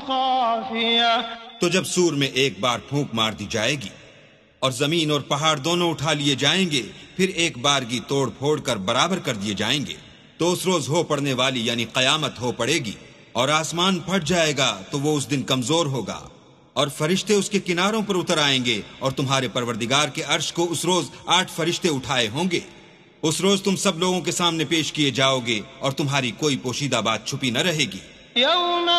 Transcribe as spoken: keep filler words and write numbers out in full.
तो जब सूर में एक बार फूंक मार दी जाएगी और जमीन और पहाड़ दोनों उठा लिए जाएंगे, फिर एक बार की तोड़ फोड़ कर बराबर कर दिए जाएंगे, तो उस रोज हो पड़ने वाली यानी कयामत हो पड़ेगी और आसमान फट जाएगा तो वो उस दिन कमजोर होगा और फरिश्ते उसके किनारों पर उतर आएंगे और तुम्हारे परवरदिगार के अर्श को उस रोज आठ फरिश्ते उठाए होंगे। उस रोज तुम सब लोगों के सामने पेश किए जाओगे और तुम्हारी कोई पोशीदा बात छुपी न रहेगी।